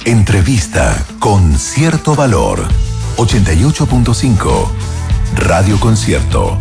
Entrevista con cierto valor. 88.5 Radio Concierto.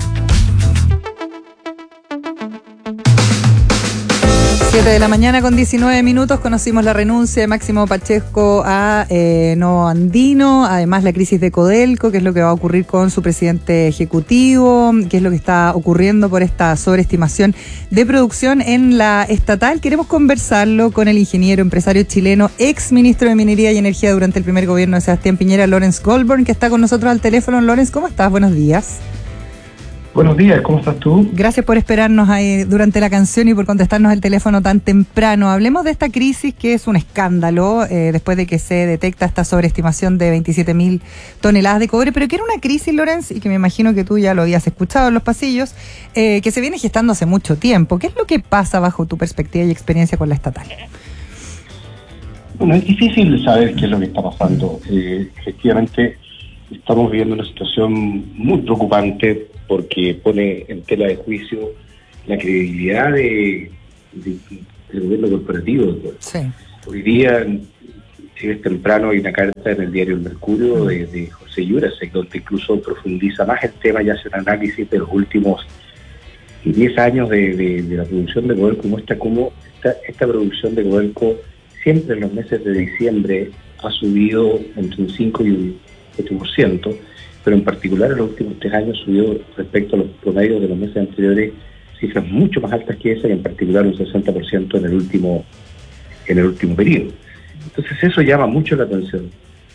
7 de la mañana con 19 minutos, conocimos la renuncia de Máximo Pacheco a Novo Andino, además la crisis de Codelco, qué es lo que va a ocurrir con su presidente ejecutivo, qué es lo que está ocurriendo por esta sobreestimación de producción en la estatal. Queremos conversarlo con el ingeniero empresario chileno, ex ministro de Minería y Energía durante el primer gobierno de Sebastián Piñera, Lawrence Goldburn, que está con nosotros al teléfono. Lawrence, ¿cómo estás? Buenos días. Buenos días, ¿cómo estás tú? Gracias por esperarnos ahí durante la canción y por contestarnos el teléfono tan temprano. Hablemos de esta crisis que es un escándalo después de que se detecta esta sobreestimación de 27.000 toneladas de cobre, pero que era una crisis, Lorenz, y que me imagino que tú ya lo habías escuchado en los pasillos, que se viene gestando hace mucho tiempo. ¿Qué es lo que pasa bajo tu perspectiva y experiencia con la estatal? Bueno, es difícil saber qué es lo que está pasando. Efectivamente, estamos viviendo una situación muy preocupante porque pone en tela de juicio la credibilidad del gobierno corporativo. Sí. Hoy día, si es temprano, hay una carta en el diario El Mercurio de José Jurasek, donde incluso profundiza más el tema y hace un análisis de los últimos 10 años de la producción de Codelco. Muestra cómo esta producción de Codelco siempre en los meses de diciembre ha subido entre un 5 y un 8%, pero en particular en los últimos 3 años subió respecto a los promedios de los meses anteriores cifras mucho más altas que esa, y en particular un 60% en el último periodo. Entonces eso llama mucho la atención.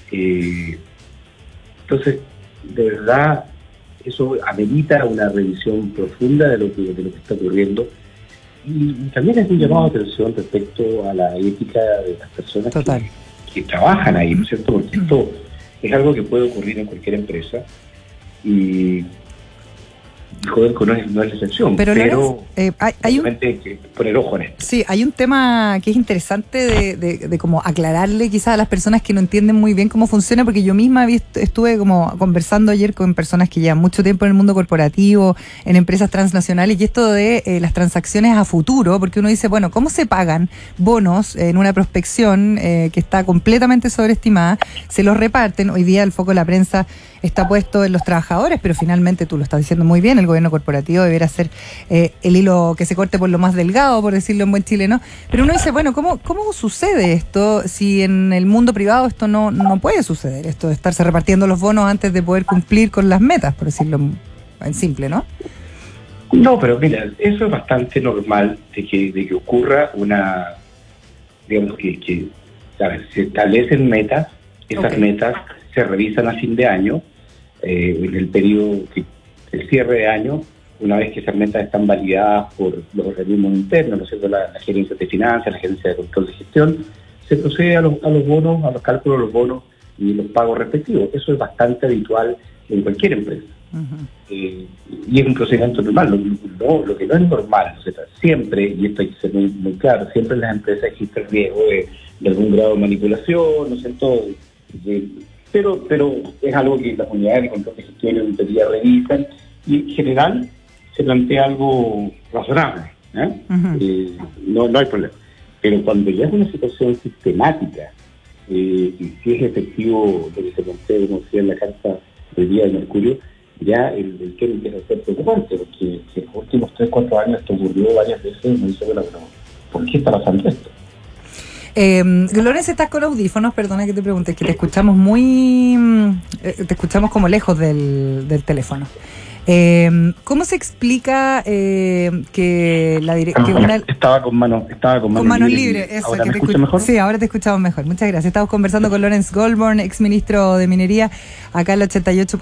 Entonces, de verdad, eso amerita una revisión profunda de lo que está ocurriendo, y también es un llamado de atención respecto a la ética de las personas que trabajan ahí, ¿no es cierto? Porque esto es algo que puede ocurrir en cualquier empresa y Codelco no es la excepción, pero hay que poner ojo en esto. Sí, hay un tema que es interesante de como aclararle quizás a las personas que no entienden muy bien cómo funciona, porque yo misma estuve como conversando ayer con personas que llevan mucho tiempo en el mundo corporativo, en empresas transnacionales, y esto de las transacciones a futuro, porque uno dice, bueno, ¿cómo se pagan bonos en una prospección que está completamente sobreestimada? Se los reparten. Hoy día el foco de la prensa está puesto en los trabajadores, pero finalmente tú lo estás diciendo muy bien, el gobierno corporativo debería ser el hilo que se corte por lo más delgado, por decirlo en buen chileno. Pero uno dice, bueno, ¿cómo sucede esto si en el mundo privado esto no puede suceder? Esto de estarse repartiendo los bonos antes de poder cumplir con las metas, por decirlo en simple, ¿no? No, pero mira, eso es bastante normal de que ocurra digamos que ¿sabes? Se establecen metas, esas metas se revisan a fin de año, en el periodo, el cierre de año, una vez que esas metas están validadas por los organismos internos, ¿no es cierto? La gerencia de finanzas, la gerencia de control de gestión, se procede a los bonos, a los cálculos de los bonos y los pagos respectivos. Eso es bastante habitual en cualquier empresa. Uh-huh. Y es un procedimiento normal. Lo que no es normal, o sea, siempre, y esto hay que ser muy, muy claro, siempre en las empresas existe el riesgo de algún grado de manipulación, ¿no es cierto? Pero es algo que las unidades de control de gestión y auditoría revisan, y en general se plantea algo razonable, uh-huh. No hay problema. Pero cuando ya es una situación sistemática, y si es efectivo lo que se plantea, como decía en la carta del día de Mercurio, ya el tema empieza a ser preocupante, porque en los últimos 3-4 años esto ocurrió varias veces, y me dice, bueno, pero ¿por qué está pasando esto? Lorenz, estás con audífonos, perdona que te pregunte, es que te escuchamos te escuchamos como lejos del teléfono. ¿Cómo se explica que la dirección estaba con manos libres? Eso, ¿ahora me escuchas mejor? Sí, ahora te escuchamos mejor. Muchas gracias. Estamos conversando con Lawrence Goldburn, ex ministro de Minería, acá en el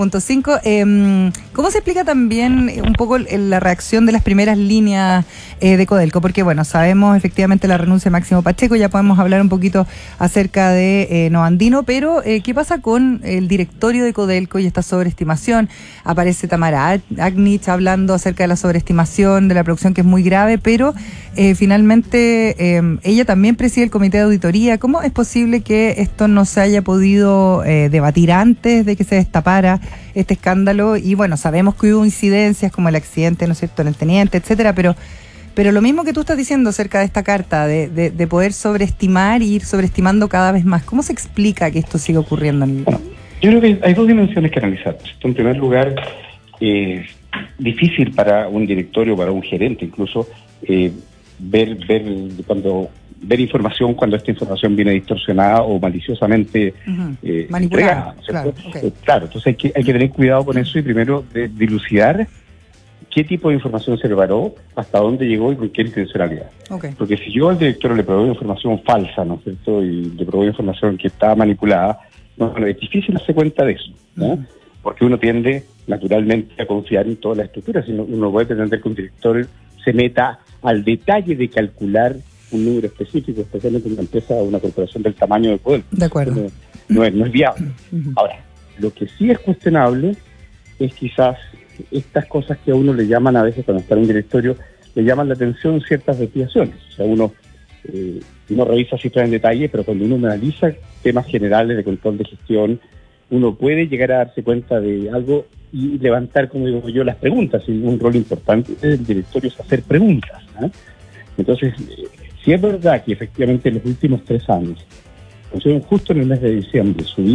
88.5. ¿Cómo se explica también un poco la reacción de las primeras líneas de Codelco? Porque, bueno, sabemos efectivamente la renuncia de Máximo Pacheco, ya podemos hablar un poquito acerca de Novo Andino, pero ¿qué pasa con el directorio de Codelco y esta sobreestimación? Aparece Tamara Agnich hablando acerca de la sobreestimación de la producción, que es muy grave, pero finalmente ella también preside el comité de auditoría. ¿Cómo es posible que esto no se haya podido debatir antes de que se destapara este escándalo? Y bueno, sabemos que hubo incidencias como el accidente, ¿no es cierto?, en el teniente, etcétera, pero Pero lo mismo que tú estás diciendo acerca de esta carta, de poder sobreestimar y ir sobreestimando cada vez más, ¿cómo se explica que esto sigue ocurriendo? Bueno, yo creo que hay dos dimensiones que analizar. En primer lugar, difícil para un directorio, para un gerente incluso, ver información cuando esta información viene distorsionada o maliciosamente manipulada. Claro, claro, entonces hay que tener cuidado con eso y primero dilucidar qué tipo de información se preparó, hasta dónde llegó y con qué intencionalidad. Porque si yo al director le proveo información falsa, ¿no es cierto?, y le proveo información que está manipulada, bueno, es difícil darse cuenta de eso, ¿no? Porque uno tiende naturalmente a confiar en todas las estructuras, y uno puede pretender que un director se meta al detalle de calcular un número específico, especialmente en una empresa o una corporación del tamaño del poder. De acuerdo. No es viable. Ahora, lo que sí es cuestionable es quizás estas cosas que a uno le llaman a veces cuando está en un directorio, le llaman la atención ciertas desviaciones. O sea, uno revisa cifras en detalle, pero cuando uno analiza temas generales de control de gestión, uno puede llegar a darse cuenta de algo y levantar, como digo yo, las preguntas. Y un rol importante del directorio es hacer preguntas, ¿eh? Entonces, si es verdad que efectivamente en los últimos 3 años, justo en el mes de diciembre, subí